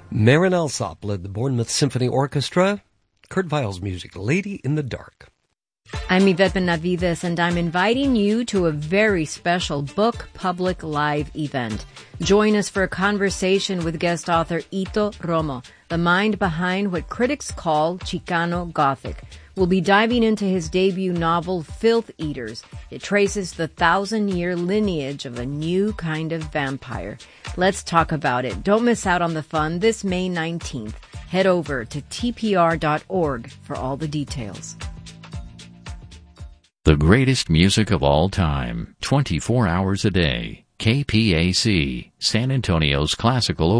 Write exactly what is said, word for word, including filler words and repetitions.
Marin Alsop led the Bournemouth Symphony Orchestra. Kurt Weill's music, Lady in the Dark. I'm Yvette Benavides, and I'm inviting you to a very special Book Public Live event. Join us for a conversation with guest author Ito Romo, the mind behind what critics call Chicano Gothic. We'll be diving into his debut novel, Filth Eaters. It traces the thousand-year lineage of a new kind of vampire. Let's talk about it. Don't miss out on the fun this May nineteenth. Head over to T P R dot org for all the details. The greatest music of all time, twenty-four hours a day. K P A C, San Antonio's classical